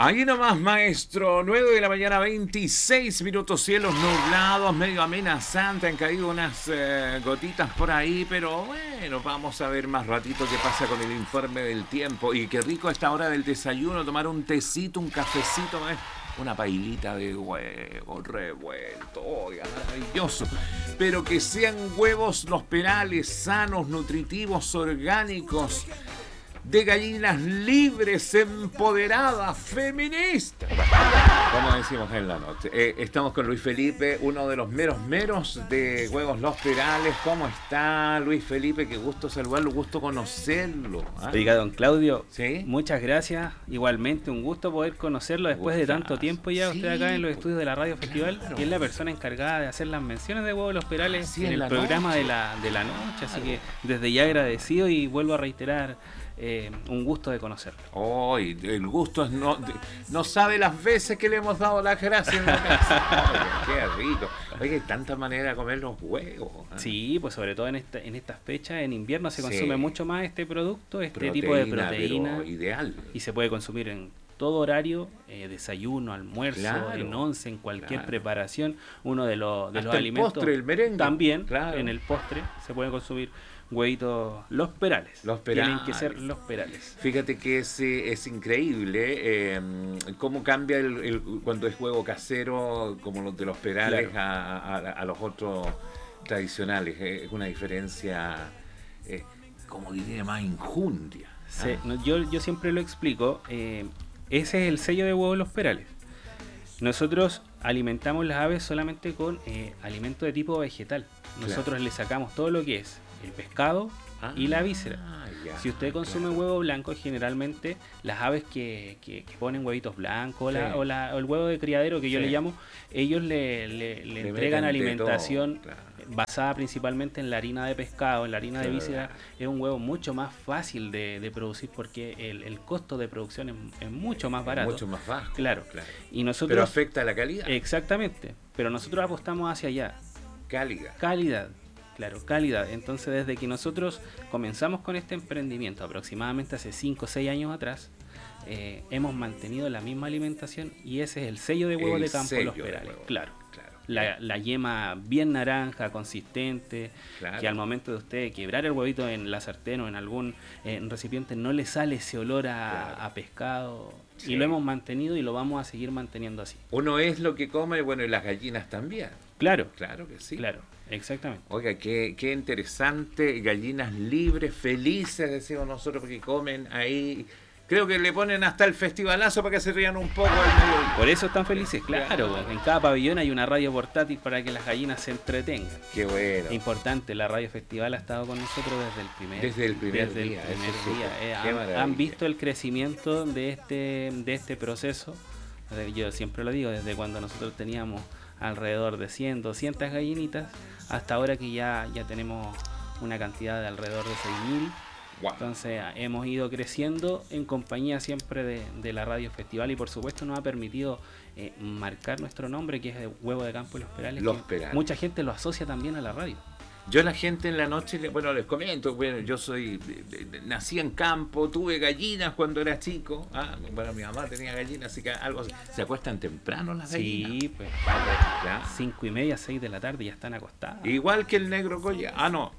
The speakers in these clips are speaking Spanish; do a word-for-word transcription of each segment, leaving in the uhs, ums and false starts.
Ahí nomás, maestro. nueve de la mañana, veintiséis minutos, cielos nublados, medio amenazante. Han caído unas eh, gotitas por ahí, pero bueno, vamos a ver más ratito qué pasa con el informe del tiempo. Y qué rico a esta hora del desayuno, tomar un tecito, un cafecito, ¿eh? Una pailita de huevo revuelto, oiga, maravilloso. Pero que sean huevos los Perales, sanos, nutritivos, orgánicos, de gallinas libres, empoderadas, feministas. Como decimos en la noche. Eh, estamos con Luis Felipe, uno de los meros meros de Huevos Los Perales. ¿Cómo está Luis Felipe? Qué gusto saludarlo, gusto conocerlo. ¿eh? Oiga, don Claudio, ¿sí? Muchas gracias. Igualmente, un gusto poder conocerlo después de tanto tiempo ya. Sí, usted acá en los estudios de la Radio Festival, claro. Que es la persona encargada de hacer las menciones de Huevos Los Perales sí, en, en el programa de la, de la noche. Claro. Así que desde ya agradecido y vuelvo a reiterar. Eh, un gusto de conocerlo. Oh, el gusto es no, no sabe las veces que le hemos dado las gracias en la casa. Oye, qué rico. Oye, hay tanta manera de comer los huevos. ¿eh? Sí, pues sobre todo en esta, en estas fechas, en invierno se consume sí. mucho más este producto, este proteína, tipo de proteína. Pero ideal. Y se puede consumir en todo horario, eh, desayuno, almuerzo, claro, en once, en cualquier claro. preparación. Uno de los, de los el alimentos. Postre, el merengue. También, claro. en el postre se puede consumir huevitos Los Perales. Los Perales. Tienen que ser Los Perales. Fíjate que es, es increíble eh, cómo cambia el, el, cuando es huevo casero, como los de Los Perales, claro. a, a, a los otros tradicionales. Es una diferencia, eh, como diría, más injundia. Sí, ¿ah? no, yo, yo siempre lo explico. Eh, ese es el sello de Huevos Los Perales. Nosotros alimentamos las aves solamente con eh, alimento de tipo vegetal. Nosotros claro. le sacamos todo lo que es el pescado ah, y la víscera. Ya, si usted consume claro. huevo blanco, generalmente las aves que, que, que ponen huevitos blancos sí. la, o, la, o el huevo de criadero que yo sí. le llamo, ellos le, le, le, le entregan alimentación claro. basada principalmente en la harina de pescado, en la harina claro. de víscera. Es un huevo mucho más fácil de, de producir porque el, el costo de producción es, es mucho más barato. Mucho más bajo. Claro. claro. Y nosotros, pero afecta la calidad. Exactamente. Pero nosotros apostamos hacia allá. Calidad. Calidad. Claro, calidad. Entonces, desde que nosotros comenzamos con este emprendimiento, aproximadamente hace cinco o seis años atrás, eh, hemos mantenido la misma alimentación y ese es el sello de Huevos de Campo Los Perales. Claro, claro. La, la yema bien naranja, consistente, claro. que al momento de usted quebrar el huevito en la sartén o en algún eh, recipiente no le sale ese olor a, claro. a pescado. Sí. Y lo hemos mantenido y lo vamos a seguir manteniendo así. Uno es lo que come, bueno, y las gallinas también. Claro. Claro que sí. Claro, exactamente. Oiga, qué, qué interesante, gallinas libres, felices, decimos nosotros, porque comen ahí. Creo que le ponen hasta el festivalazo para que se rían un poco al mediodía. Por eso están felices, claro. claro. En cada pabellón hay una radio portátil para que las gallinas se entretengan. Qué bueno. Es importante, la radio festival ha estado con nosotros desde el primer, desde el primer desde día. El primer día. Eh, han, han visto el crecimiento de este, de este proceso. Yo siempre lo digo, desde cuando nosotros teníamos alrededor de cien, doscientas gallinitas, hasta ahora que ya, ya tenemos una cantidad de alrededor de seis mil. Wow. Entonces hemos ido creciendo en compañía siempre de, de la Radio Festival y por supuesto nos ha permitido eh, marcar nuestro nombre, que es el Huevo de Campo y Los Perales. Los Perales. Mucha gente lo asocia también a la radio. Yo a la gente en la noche, bueno, les comento, bueno, yo soy, nací en campo, tuve gallinas cuando era chico, ah, bueno, mi mamá tenía gallinas, así que algo, ¿se acuestan temprano las gallinas? Sí, pues, ¿ya? Cinco y media, seis de la tarde ya están acostadas. Igual que el negro collado, ah, no.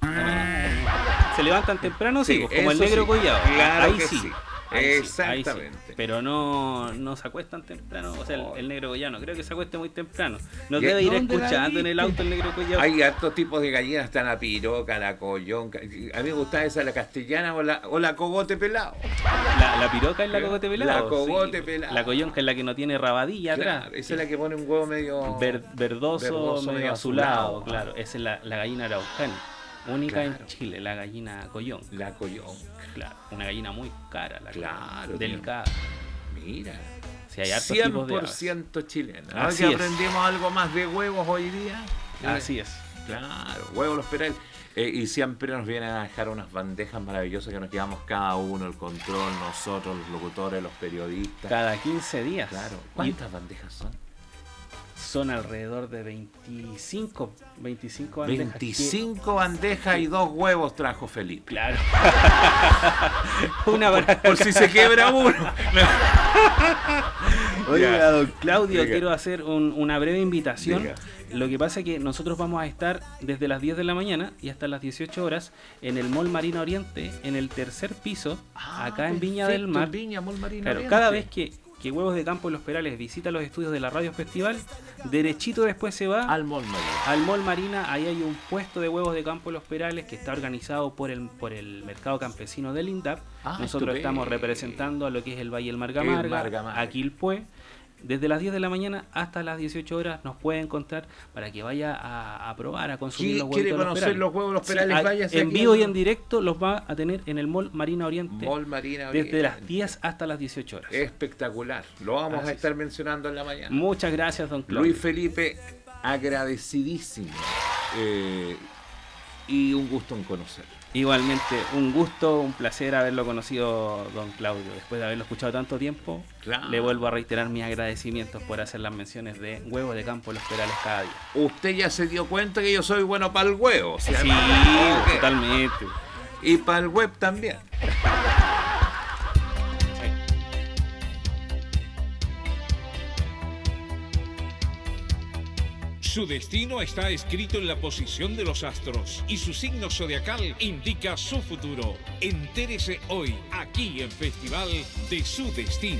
Ah, ¿se levantan temprano? Sí, sí pues, como el negro sí, collado. Claro ahí que sí. sí. Ahí Exactamente. Sí, sí. Pero no, no se acuestan temprano. O sea, el, el negro collado, creo que se acueste muy temprano. No debe ir escuchando en el auto el negro collado. Hay hartos tipos de gallinas, está la piroca, la collón. A mí me gusta esa, la castellana o la, o la cogote pelado. La, la piroca es la cogote pelado. La cogote sí. pelado. La collón, que es la que no tiene rabadilla claro, atrás. Esa sí. es la que pone un huevo medio Ver, verdoso, verdoso, medio medio azulado. azulado. Claro, esa es la, la gallina araucana. Única claro. en Chile, la gallina collón. La collón. Claro, una gallina muy cara, la claro, delicada. Mira, si hay hartos cien tipos de por ciento chilena. Ahora Así que es. aprendimos algo más de huevos hoy día. Así es. Claro, Huevos Los Perales. Eh, y siempre nos vienen a dejar unas bandejas maravillosas que nos llevamos cada uno, el control, nosotros, los locutores, los periodistas. Cada quince días. Claro. ¿Cuántas y... bandejas son? Son alrededor de veinticinco, veinticinco bandejas. veinticinco que... bandejas y dos huevos trajo Felipe. Claro. Una por, por si se quiebra uno. Oiga, don Claudio, Diga. quiero hacer un, una breve invitación. Diga. Lo que pasa es que nosotros vamos a estar desde las diez de la mañana y hasta las dieciocho horas en el Mall Marina Oriente, en el tercer piso, ah, acá en Viña del Mar. Viña, Mall Marina claro, Oriente. Cada vez que, que Huevos de Campo y Los Perales visita los estudios de la Radio Festival, derechito después se va al Mall Marina. Al Mall Marina, ahí hay un puesto de Huevos de Campo y Los Perales que está organizado por el, por el Mercado Campesino del INDAP. Ah, Nosotros estupendo. estamos representando a lo que es el Valle del Margamarga, a Quilpué. Desde las diez de la mañana hasta las dieciocho horas nos puede encontrar para que vaya a, a probar, a consumir los huevos de los Perales. ¿Quiere conocer los huevos de los Perales? Sí, Váyase en aquí vivo y en directo los va a tener en el Mall Marina Oriente. Mall Marina Oriente. Desde las diez hasta las dieciocho horas. Espectacular. Lo vamos Así a estar es. mencionando en la mañana. Muchas gracias, don Claudio. Luis Felipe, agradecidísimo. Eh, y un gusto en conocerlo. Igualmente, un gusto, un placer haberlo conocido, don Claudio. Después de haberlo escuchado tanto tiempo, claro. le vuelvo a reiterar mis agradecimientos por hacer las menciones de Huevos de Campo Los Perales cada día. Usted ya se dio cuenta que yo soy bueno para el huevo. Sí, sí totalmente. Y para el web también. Su destino está escrito en la posición de los astros y su signo zodiacal indica su futuro. Entérese hoy, aquí en Festival de Su Destino.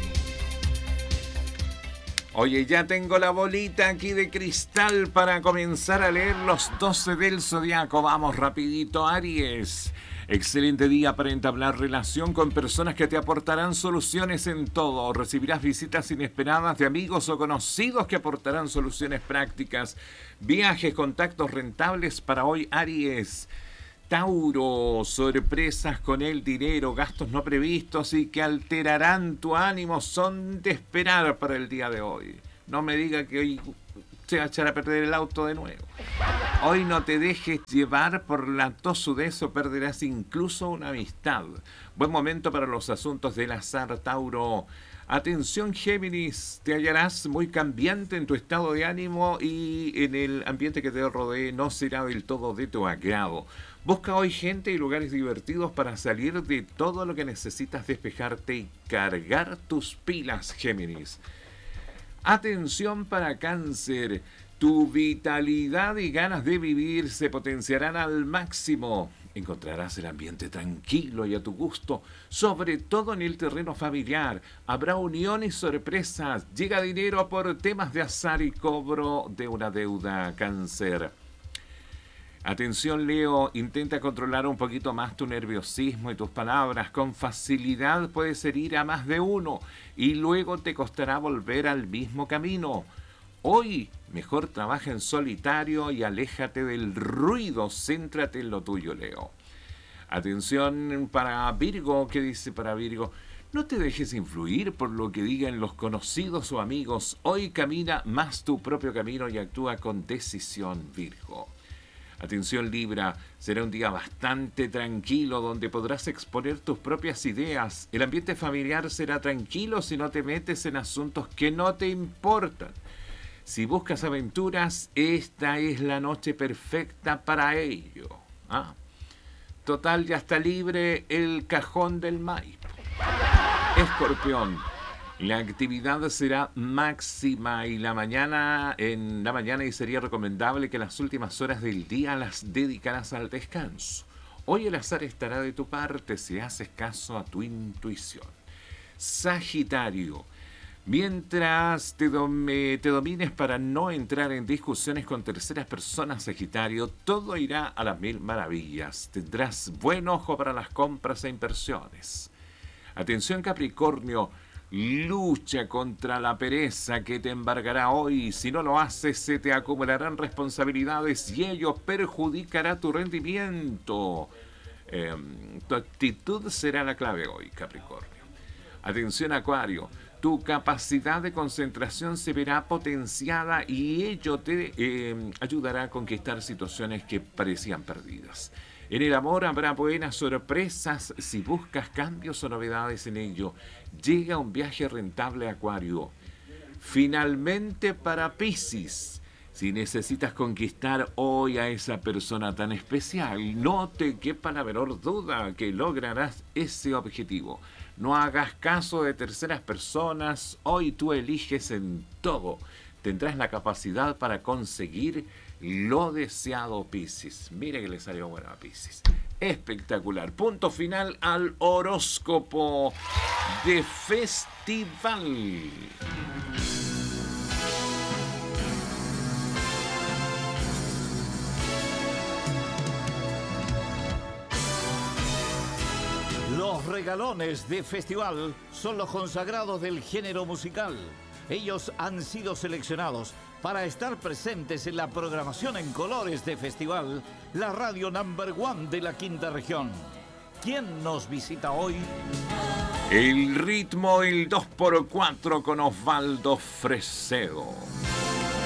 Oye, ya tengo la bolita aquí de cristal para comenzar a leer los doce del zodiaco. Vamos rapidito, Aries. Excelente día para entablar relación con personas que te aportarán soluciones en todo. Recibirás visitas inesperadas de amigos o conocidos que aportarán soluciones prácticas. Viajes, contactos rentables para hoy, Aries. Tauro, sorpresas con el dinero, gastos no previstos y que alterarán tu ánimo son de esperar para el día de hoy. No me diga que hoy se va a echar a perder el auto de nuevo. Hoy no te dejes llevar por la tosudez o perderás incluso una amistad. Buen momento para los asuntos del azar, Tauro. Atención, Géminis, te hallarás muy cambiante en tu estado de ánimo y en el ambiente que te rodee no será del todo de tu agrado. Busca hoy gente y lugares divertidos para salir de todo lo que necesitas despejarte y cargar tus pilas, Géminis. Atención para Cáncer, tu vitalidad y ganas de vivir se potenciarán al máximo. Encontrarás el ambiente tranquilo y a tu gusto, sobre todo en el terreno familiar. Habrá unión y sorpresas, llega dinero por temas de azar y cobro de una deuda, Cáncer. Atención, Leo, intenta controlar un poquito más tu nerviosismo y tus palabras. Con facilidad puedes herir a más de uno y luego te costará volver al mismo camino. Hoy, mejor trabaja en solitario y aléjate del ruido. Céntrate en lo tuyo, Leo. Atención para Virgo, ¿qué dice para Virgo? No te dejes influir por lo que digan los conocidos o amigos. Hoy camina más tu propio camino y actúa con decisión, Virgo. Atención, Libra, será un día bastante tranquilo donde podrás exponer tus propias ideas. El ambiente familiar será tranquilo si no te metes en asuntos que no te importan. Si buscas aventuras, esta es la noche perfecta para ello. ¿Ah? Total, ya está libre el cajón del Maipo. Escorpión. La actividad será máxima y la mañana en la mañana y sería recomendable que las últimas horas del día las dedicaras al descanso. Hoy el azar estará de tu parte si haces caso a tu intuición. Sagitario, mientras te, dom- te domines para no entrar en discusiones con terceras personas, Sagitario, todo irá a las mil maravillas. Tendrás buen ojo para las compras e inversiones. Atención, Capricornio. Lucha contra la pereza que te embargará hoy. Si no lo haces, se te acumularán responsabilidades y ello perjudicará tu rendimiento. Eh, tu actitud será la clave hoy, Capricornio. Atención, Acuario. Tu capacidad de concentración se verá potenciada y ello te eh, ayudará a conquistar situaciones que parecían perdidas. En el amor habrá buenas sorpresas si buscas cambios o novedades en ello. Llega un viaje rentable, Acuario. Finalmente, para Piscis, si necesitas conquistar hoy a esa persona tan especial, no te quepa la menor duda que lograrás ese objetivo. No hagas caso de terceras personas. Hoy tú eliges en todo. Tendrás la capacidad para conseguir lo deseado, Piscis. Mire que le salió bueno a Piscis. Espectacular. Punto final al horóscopo de festival. Los regalones de festival son los consagrados del género musical. Ellos han sido seleccionados para estar presentes en la programación en colores de festival, la radio number one de la quinta región. ¿Quién nos visita hoy? El ritmo, el dos por cuatro con Osvaldo Fresedo.